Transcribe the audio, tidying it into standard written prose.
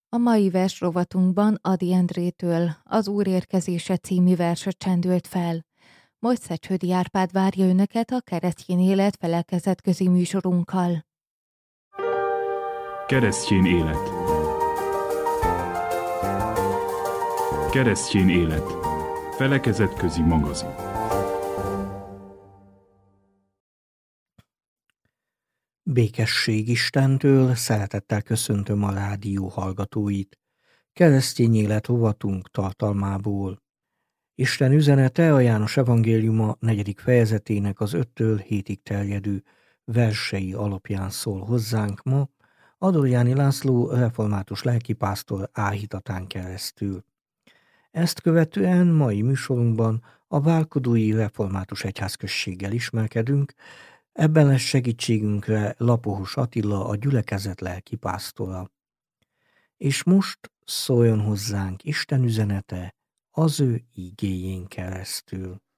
A mai versrovatunkban Ady Endrétől az Úr érkezése című verse csendült fel. Most Szecsődi Árpád várja önöket a Keresztény Élet felekezetközi műsorunkkal. Keresztény élet. Keresztény élet. Felekezetközi magazin. Békesség Istentől, szeretettel köszöntöm a rádió hallgatóit. Keresztény élet rovatunk tartalmából. Isten üzenete a János evangéliuma 4. fejezetének az 5-től 7-ig terjedő versei alapján szól hozzánk ma, Adorjáni László református lelkipásztor áhítatán keresztül. Ezt követően mai műsorunkban a Várkodói Református Egyházközséggel ismerkedünk. Ebben lesz segítségünkre Lapohos Attila, a gyülekezet lelkipásztora. És most szóljon hozzánk Isten üzenete az ő igéjén keresztül.